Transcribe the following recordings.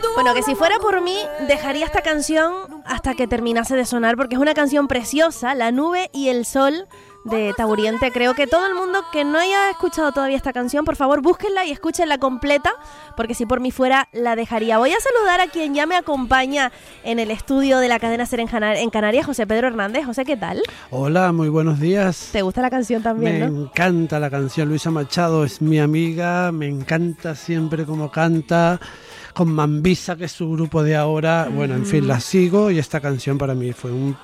Bueno, que si fuera por mí, dejaría esta canción hasta que terminase de sonar, porque es una canción preciosa, La nube y el sol, de Taburiente. Creo que todo el mundo que no haya escuchado todavía esta canción, por favor, búsquenla y escúchenla completa, porque si por mí fuera, la dejaría. Voy a saludar a quien ya me acompaña en el estudio de la cadena SER en Canarias, José Pedro Hernández. José, ¿qué tal? Hola, muy buenos días. ¿Te gusta la canción también, Me no? encanta la canción. Luisa Machado es mi amiga, me encanta siempre cómo canta, con Mambisa, que es su grupo de ahora. Bueno, en fin, la sigo y esta canción para mí fue un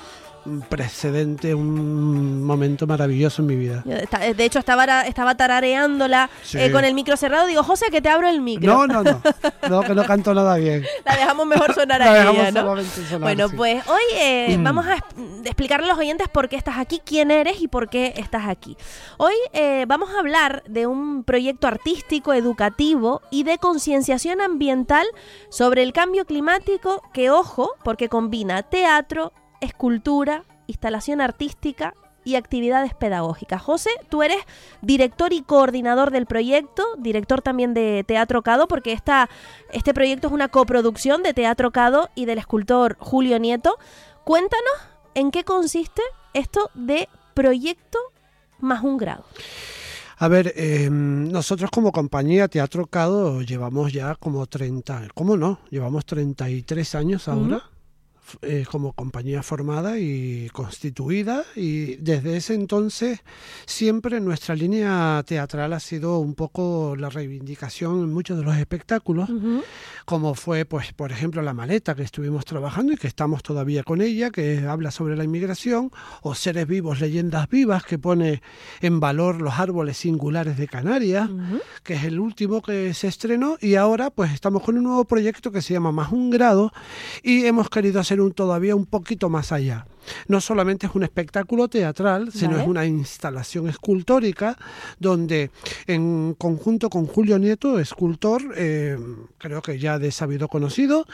precedente, un momento maravilloso en mi vida. De hecho, estaba tarareándola con el micro cerrado. Digo, José, que te abro el micro. No, que no canto nada bien. La dejamos mejor sonar La aquí, dejamos ¿no? solamente sonar, Bueno, sí. pues hoy vamos a explicarle a los oyentes por qué estás aquí, quién eres y por qué estás aquí. Hoy vamos a hablar de un proyecto artístico, educativo y de concienciación ambiental sobre el cambio climático que, ojo, porque combina teatro, escultura, instalación artística y actividades pedagógicas. José, tú eres director y coordinador del proyecto, director también de Teatro Cado, porque este proyecto es una coproducción de Teatro Cado y del escultor Julio Nieto. Cuéntanos en qué consiste esto de Proyecto Más un Grado. A ver, nosotros como compañía Teatro Cado llevamos ya como 30, ¿cómo no? Llevamos 33 años ahora. Como compañía formada y constituida, y desde ese entonces siempre nuestra línea teatral ha sido un poco la reivindicación en muchos de los espectáculos, como fue, pues, por ejemplo, La Maleta, que estuvimos trabajando y que estamos todavía con ella, que habla sobre la inmigración, o Seres Vivos, Leyendas Vivas, que pone en valor los árboles singulares de Canarias, que es el último que se estrenó, y ahora pues estamos con un nuevo proyecto que se llama Más un Grado, y hemos querido hacer todavía un poquito más allá. No solamente es un espectáculo teatral, sino es una instalación escultórica donde, en conjunto con Julio Nieto, escultor, creo que ya de sabido conocido,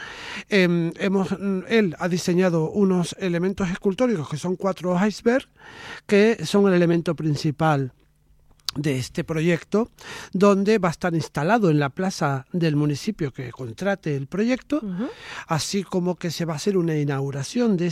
él ha diseñado unos elementos escultóricos que son 4 icebergs, que son el elemento principal de este proyecto, donde va a estar instalado en la plaza del municipio que contrate el proyecto, así como que se va a hacer una inauguración de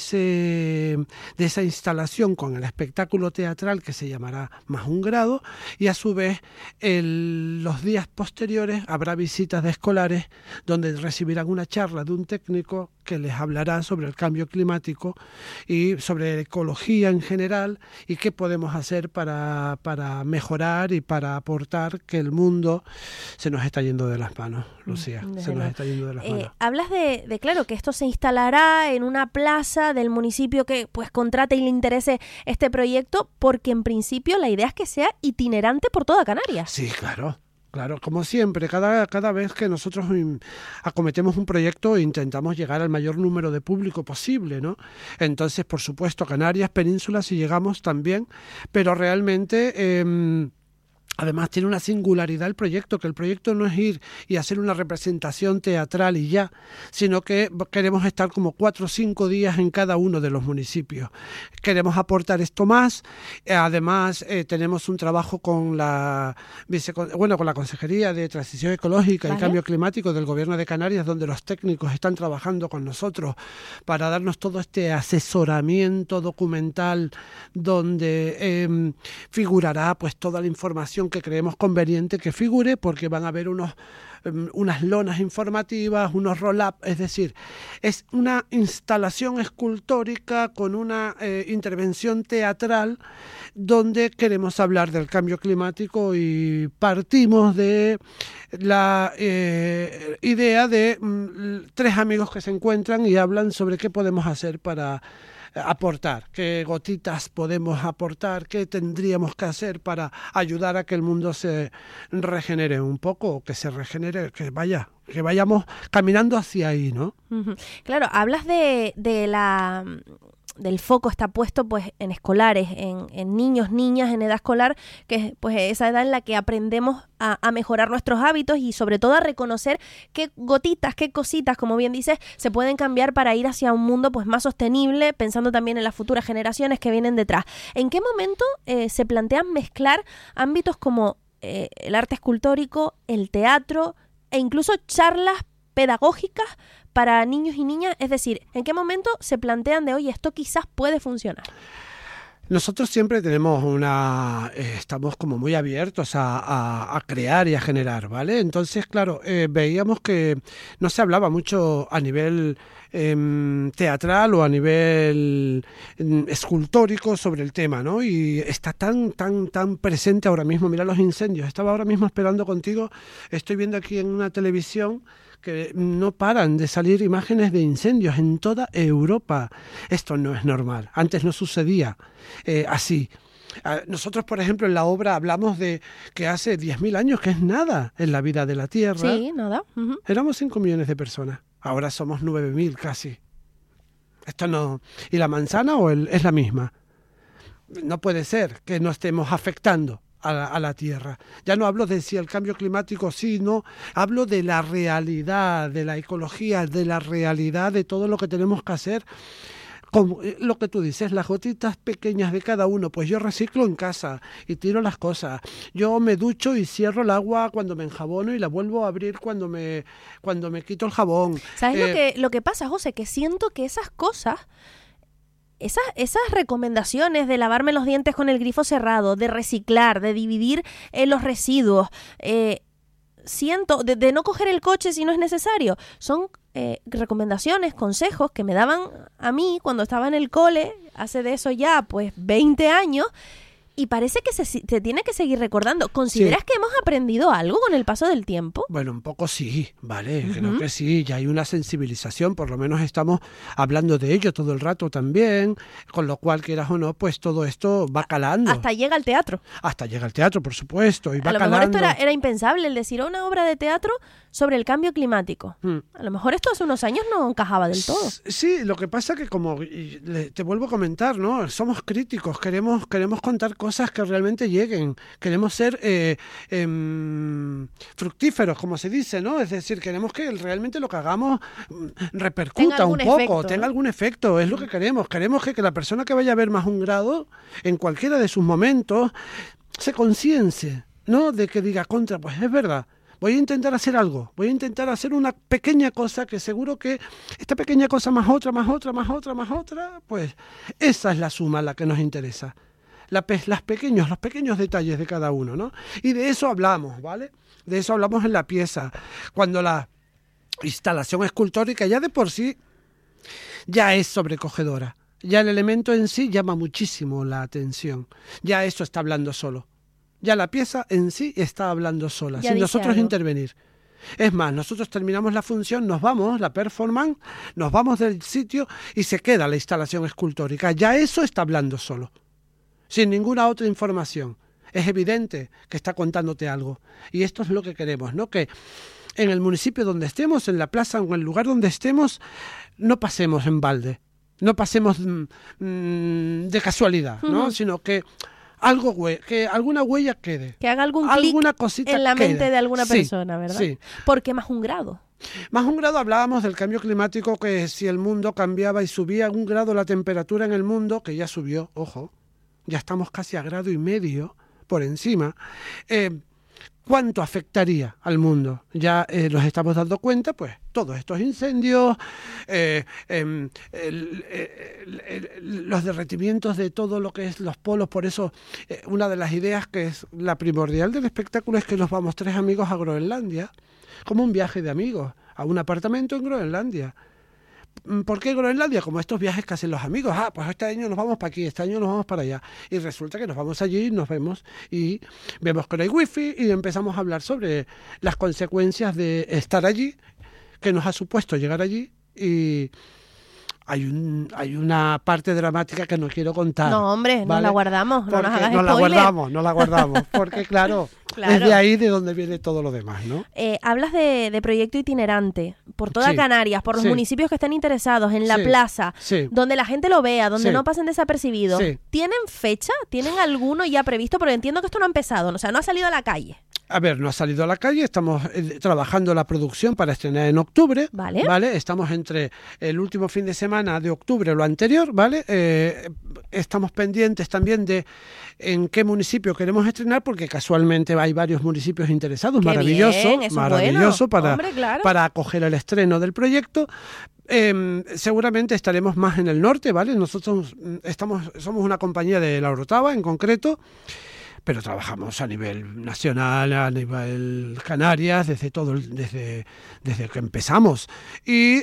esa instalación con el espectáculo teatral que se llamará Más un Grado, y a su vez los días posteriores habrá visitas de escolares donde recibirán una charla de un técnico que les hablará sobre el cambio climático y sobre ecología en general y qué podemos hacer para mejorar y para aportar, que el mundo se nos está yendo de las manos, Lucía, se nos está yendo de las manos. Hablas de claro, que esto se instalará en una plaza del municipio que pues contrate y le interese este proyecto, porque en principio la idea es que sea itinerante por toda Canarias. Sí, claro. Claro, como siempre, cada vez que nosotros acometemos un proyecto intentamos llegar al mayor número de público posible, ¿no? Entonces, por supuesto, Canarias, Península, si llegamos también, pero realmente además tiene una singularidad el proyecto, que el proyecto no es ir y hacer una representación teatral y ya, sino que queremos estar como 4 o 5 días en cada uno de los municipios. Queremos aportar esto más, además tenemos un trabajo con la Consejería de Transición Ecológica y Cambio Climático del Gobierno de Canarias, donde los técnicos están trabajando con nosotros para darnos todo este asesoramiento documental, donde figurará pues toda la información que creemos conveniente que figure, porque van a haber unas lonas informativas, unos roll-up, es decir, es una instalación escultórica con una intervención teatral donde queremos hablar del cambio climático, y partimos de la idea de 3 amigos que se encuentran y hablan sobre qué podemos hacer para aportar, qué gotitas podemos aportar, qué tendríamos que hacer para ayudar a que el mundo se regenere un poco, o que se regenere, que vayamos caminando hacia ahí, ¿no? Claro, hablas del foco está puesto pues en escolares, en niños, niñas en edad escolar, que es pues esa edad en la que aprendemos a mejorar nuestros hábitos y sobre todo a reconocer qué gotitas, qué cositas, como bien dices, se pueden cambiar para ir hacia un mundo pues más sostenible, pensando también en las futuras generaciones que vienen detrás. ¿En qué momento se plantean mezclar ámbitos como el arte escultórico, el teatro e incluso charlas pedagógicas para niños y niñas? Es decir, ¿en qué momento se plantean de, oye, esto quizás puede funcionar? Nosotros siempre tenemos estamos como muy abiertos a crear y a generar, ¿vale? Entonces, claro, veíamos que no se hablaba mucho a nivel teatral o a nivel escultórico sobre el tema, ¿no? Y está tan presente ahora mismo. Mira los incendios. Estaba ahora mismo esperando contigo. Estoy viendo aquí en una televisión que no paran de salir imágenes de incendios en toda Europa. Esto no es normal. Antes no sucedía así. Nosotros, por ejemplo, en la obra hablamos de que hace 10.000 años, que es nada en la vida de la Tierra. Sí, nada. Uh-huh. Éramos 5 millones de personas. Ahora somos 9.000 casi. Esto no... ¿Y la manzana es la misma? No puede ser que no estemos afectando a la Tierra. Ya no hablo de si el cambio climático sí, no. Hablo de la realidad, de la ecología, de la realidad de todo lo que tenemos que hacer. Como lo que tú dices, las gotitas pequeñas de cada uno. Pues yo reciclo en casa y tiro las cosas. Yo me ducho y cierro el agua cuando me enjabono y la vuelvo a abrir cuando me quito el jabón. ¿Sabes lo que pasa, José? Que siento que esas cosas... Esas recomendaciones de lavarme los dientes con el grifo cerrado, de reciclar, de dividir los residuos, siento de no coger el coche si no es necesario, son recomendaciones, consejos que me daban a mí cuando estaba en el cole, hace de eso ya pues 20 años, y parece que se tiene que seguir recordando. ¿Consideras que hemos aprendido algo con el paso del tiempo? Bueno, un poco sí, ¿vale? Uh-huh. Creo que sí, ya hay una sensibilización, por lo menos estamos hablando de ello todo el rato también, con lo cual, quieras o no, pues todo esto va calando. Hasta llega al teatro. Hasta llega al teatro, por supuesto, y va calando. A lo mejor esto era impensable, el decir una obra de teatro sobre el cambio climático. A lo mejor esto hace unos años no encajaba del todo. Sí, lo que pasa que como te vuelvo a comentar, ¿no? Somos críticos, queremos contar cosas que realmente lleguen, queremos ser fructíferos, como se dice, ¿no? Es decir, queremos que realmente lo que hagamos repercuta un poco, efecto, tenga algún efecto, es lo que queremos que la persona que vaya a ver Más un grado, en cualquiera de sus momentos, se conciencie, ¿no? De que diga, contra, pues es verdad. Voy a intentar hacer algo, voy a intentar hacer una pequeña cosa que seguro que esta pequeña cosa más otra, pues esa es la suma la que nos interesa. Los pequeños detalles de cada uno, ¿no? Y de eso hablamos, ¿vale? De eso hablamos en la pieza. Cuando la instalación escultórica ya de por sí ya es sobrecogedora. Ya el elemento en sí llama muchísimo la atención. Ya eso está hablando solo. Ya la pieza en sí está hablando sola, sin nosotros intervenir. Es más, nosotros terminamos la función, nos vamos, la performance, nos vamos del sitio y se queda la instalación escultórica. Ya eso está hablando solo, sin ninguna otra información. Es evidente que está contándote algo. Y esto es lo que queremos, ¿no? Que en el municipio donde estemos, en la plaza o en el lugar donde estemos, no pasemos en balde, no pasemos de casualidad, ¿no? Uh-huh. Sino que que alguna huella quede. Que haga algún clic en la mente de alguna persona, ¿verdad? Sí. Porque Más un grado. Más un grado hablábamos del cambio climático, que si el mundo cambiaba y subía 1 grado la temperatura en el mundo, que ya subió, ojo, ya estamos casi a 1,5 grados por encima, ¿cuánto afectaría al mundo? Ya nos estamos dando cuenta, pues, todos estos incendios, los derretimientos de todo lo que es los polos. Por eso, una de las ideas que es la primordial del espectáculo es que nos vamos 3 amigos a Groenlandia, como un viaje de amigos, a un apartamento en Groenlandia. ¿Por qué Groenlandia? Como estos viajes que hacen los amigos. Pues este año nos vamos para aquí, este año nos vamos para allá. Y resulta que nos vamos allí, nos vemos y vemos que no hay wifi y empezamos a hablar sobre las consecuencias de estar allí, que nos ha supuesto llegar allí, y hay una parte dramática que no quiero contar. No, hombre, ¿vale? No la guardamos, no nos hagas spoiler. No la guardamos, porque claro, es de ahí de donde viene todo lo demás, ¿no? Hablas de proyecto itinerante por toda Canarias, por los municipios que estén interesados, en la plaza, donde la gente lo vea, donde no pasen desapercibidos. ¿Tienen fecha? ¿Tienen alguno ya previsto? Porque entiendo que esto no ha empezado, o sea, no ha salido a la calle. A ver, no ha salido a la calle, estamos trabajando la producción para estrenar en octubre, ¿vale? Estamos entre el último fin de semana de octubre o lo anterior, ¿vale? Estamos pendientes también de en qué municipio queremos estrenar, porque casualmente hay varios municipios interesados. Qué maravilloso, bien, eso maravilloso es bueno. para, Hombre, claro. para acoger el estreno del proyecto. Seguramente estaremos más en el norte, ¿vale? Nosotros somos una compañía de La Orotava en concreto, pero trabajamos a nivel nacional, a nivel Canarias, desde que empezamos. Y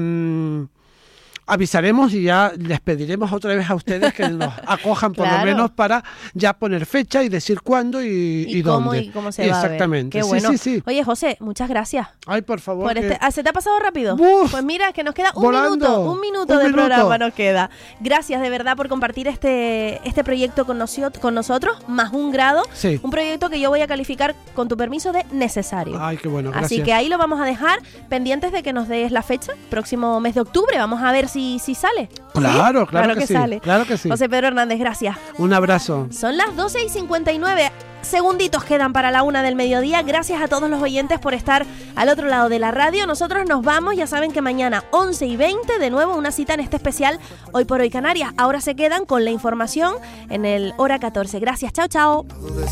avisaremos y ya les pediremos otra vez a ustedes que nos acojan por Claro. lo menos para ya poner fecha y decir cuándo y cómo, dónde. y cómo se va a ver. Exactamente. Qué bueno. Sí. Oye, José, muchas gracias. Ay, por favor. Por ¿Se te ha pasado rápido? ¡Buf! Pues mira, que nos queda un Volando. minuto Un de minuto. programa nos queda. Gracias de verdad por compartir este proyecto con nosotros, más un grado. Sí. Un proyecto que yo voy a calificar, con tu permiso, de necesario. Ay, qué bueno, gracias. Así que ahí lo vamos a dejar, pendientes de que nos des la fecha, próximo mes de octubre. Vamos a ver si sale. Claro, ¿Sí? claro que sí, sale. claro que sí. José Pedro Hernández, gracias. Un abrazo. Son las 12:59. Segunditos quedan para la 1 del mediodía. Gracias a todos los oyentes por estar al otro lado de la radio. Nosotros nos vamos. Ya saben que mañana 11:20 de nuevo una cita en este especial Hoy por Hoy Canarias. Ahora se quedan con la información en el hora 14. Gracias. Chao, chao.